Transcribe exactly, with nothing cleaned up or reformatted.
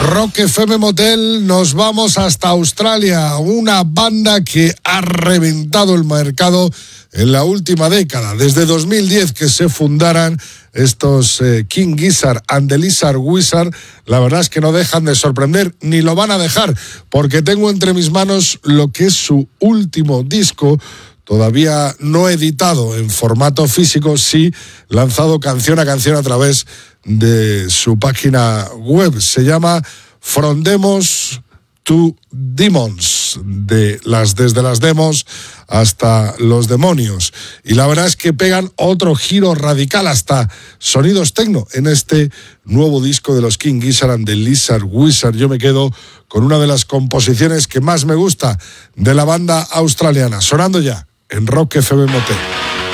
Rock F M Motel, nos vamos hasta Australia, una banda que ha reventado el mercado en la última década, desde dos mil diez que se fundaran estos eh, King Gizzard and the Lizard Wizard. La verdad es que no dejan de sorprender, ni lo van a dejar, porque tengo entre mis manos lo que es su último disco, todavía no editado en formato físico, sí lanzado canción a canción a través de su página web. Se llama From Demos to Demons, de las, desde las demos hasta los demonios. Y la verdad es que pegan otro giro radical, hasta sonidos techno, en este nuevo disco de los King Gizzard and the Lizard Wizard. Yo me quedo con una de las composiciones que más me gusta de la banda australiana, sonando ya en Rock F M Motel.